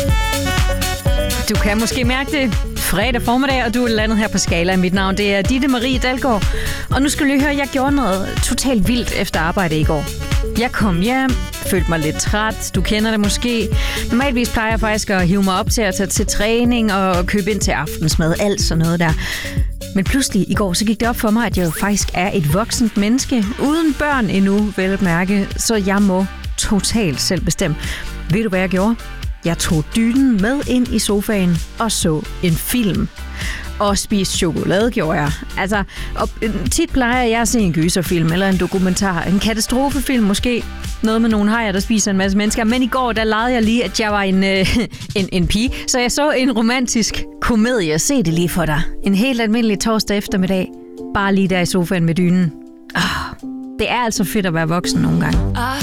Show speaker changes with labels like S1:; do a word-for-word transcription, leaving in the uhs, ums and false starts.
S1: Du kan måske mærke det fredag formiddag, og du er landet her på Skala. Mit navn det er Ditte Marie Dalgaard. Og nu skal du lige høre, at jeg gjorde noget totalt vildt efter arbejde i går. Jeg kom hjem, følte mig lidt træt. Du kender det måske. Normalvis plejer jeg faktisk at hive mig op til at tage til træning og købe ind til aftensmad. Alt sådan noget der. Men pludselig i går, så gik det op for mig, at jeg jo faktisk er et voksent menneske. Uden børn endnu, vel at mærke. Så jeg må totalt selv bestemme. Ved du, hvad jeg gjorde? Jeg tog dynen med ind i sofaen og så en film. Og spiste chokolade, gjorde jeg. Altså, og tit plejer jeg at se en gyserfilm eller en dokumentar. En katastrofefilm måske. Noget med nogle hajer, der spiser en masse mennesker. Men i går, der legede jeg lige, at jeg var en, øh, en, en pige. Så jeg så en romantisk komedie. Se det lige for dig. En helt almindelig torsdag eftermiddag. Bare lige der i sofaen med dynen. Oh, det er altså fedt at være voksen nogle gange.
S2: I